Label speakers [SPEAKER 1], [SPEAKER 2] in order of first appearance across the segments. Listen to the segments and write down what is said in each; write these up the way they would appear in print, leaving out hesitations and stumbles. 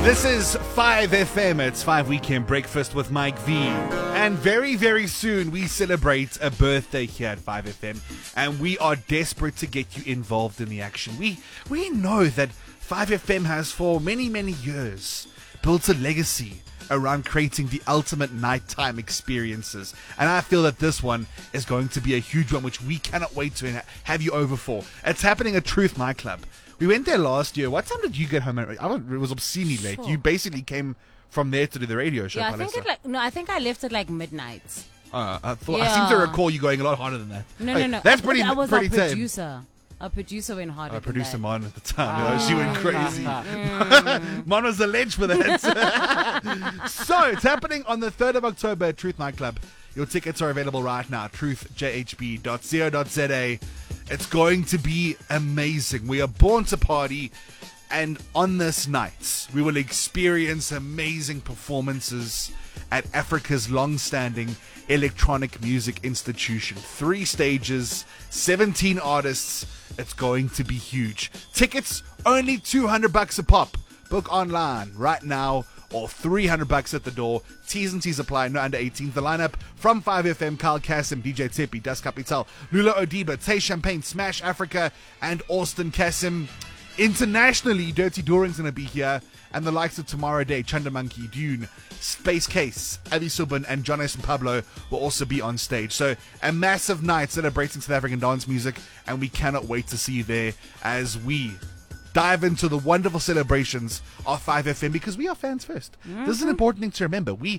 [SPEAKER 1] This is 5FM. It's 5 Weekend Breakfast with Mike V. And very, very soon we celebrate a birthday here at 5FM. And we are desperate to get you involved in the action. We know that 5FM has for many, many years built a legacy around creating the ultimate nighttime experiences. And I feel that this one is going to be a huge one, which we cannot wait to have you over for. It's happening at Truth Nightclub. We went there last year. What time did you get home? It was obscenely late.
[SPEAKER 2] Sure.
[SPEAKER 1] You basically came from there to do the radio show.
[SPEAKER 2] Yeah, I think I left at like midnight.
[SPEAKER 1] I seem to recall you going a lot harder than that.
[SPEAKER 2] No.
[SPEAKER 1] That's pretty.
[SPEAKER 2] I was
[SPEAKER 1] pretty
[SPEAKER 2] a
[SPEAKER 1] tame.
[SPEAKER 2] producer. A producer went harder.
[SPEAKER 1] Producer Mon at the time, she went crazy. Mon was alleged for that. So it's happening on the 3rd of October at Truth Nightclub. Your tickets are available right now. truthjhb.co.za. It's going to be amazing. We are born to party, and on this night, we will experience amazing performances at Africa's long-standing electronic music institution. 3 stages, 17 artists. It's going to be huge. Tickets only $200 a pop. Book online right now, or $300 at the door. T's and T's apply. No under 18. The lineup from 5FM: Kyle Kassim, DJ Tippy, Das Capital, Lula Odiba, Tay Champagne, Smash Africa, and Austin Kassim. Internationally, Dirty Doring's going to be here, and the likes of Tomorrow Day, Chanda Monkey, Dune, Space Case, Ali Subban, and John S. and Pablo will also be on stage. So a massive night celebrating South African dance music, and we cannot wait to see you there as we dive into the wonderful celebrations of 5FM, because we are fans first. This is an important thing to remember. We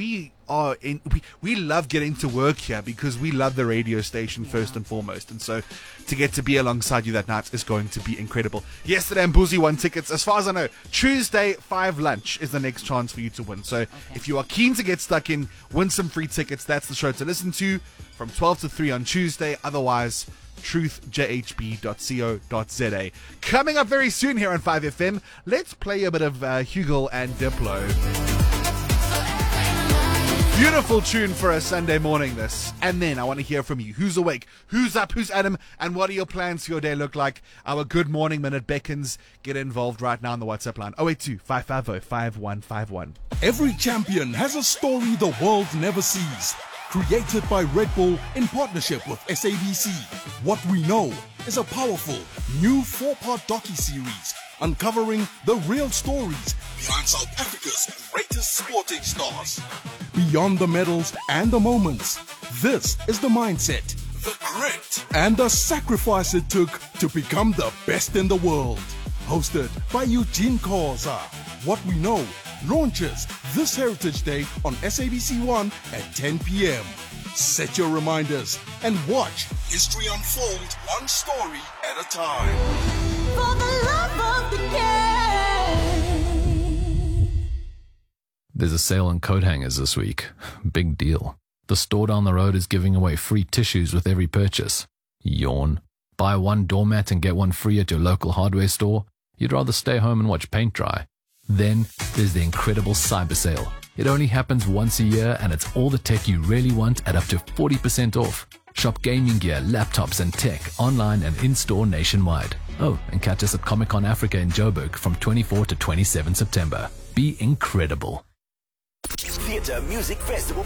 [SPEAKER 1] love getting to work here because we love the radio station first and foremost. And so to get to be alongside you that night is going to be incredible. Yesterday, Mbuzi won tickets. As far as I know, Tuesday 5 lunch is the next chance for you to win. So if you are keen to get stuck in, win some free tickets. That's the show to listen to from 12 to 3 on Tuesday. Otherwise, truthjhb.co.za. Coming up very soon here on 5FM, let's play a bit of Hugel and Diplo. Beautiful tune for a Sunday morning, this. And then I want to hear from you. Who's awake? Who's up? Who's Adam? And what do your plans for your day look like? Our Good Morning Minute beckons. Get involved right now on the WhatsApp line. 082-550-5151.
[SPEAKER 3] Every champion has a story the world never sees. Created by Red Bull in partnership with SABC. What we know is a powerful new 4-part docu-series uncovering the real stories behind South Africa's greatest sporting stars. Beyond the medals and the moments, this is the mindset, the grit, and the sacrifice it took to become the best in the world. Hosted by Eugene Koza. What we know launches this Heritage Day on SABC 1 at 10 p.m. Set your reminders and watch history unfold one story at a time.
[SPEAKER 4] For the love of the game.
[SPEAKER 5] There's a sale on coat hangers this week. Big deal. The store down the road is giving away free tissues with every purchase. Yawn. Buy 1 doormat and get 1 free at your local hardware store? You'd rather stay home and watch paint dry. Then there's the incredible cyber sale. It only happens once a year, and it's all the tech you really want at up to 40% off. Shop gaming gear, laptops and tech online and in-store nationwide. Oh, and catch us at Comic-Con Africa in Joburg from 24 to 27 September. Be incredible.
[SPEAKER 6] Theatre Music Festival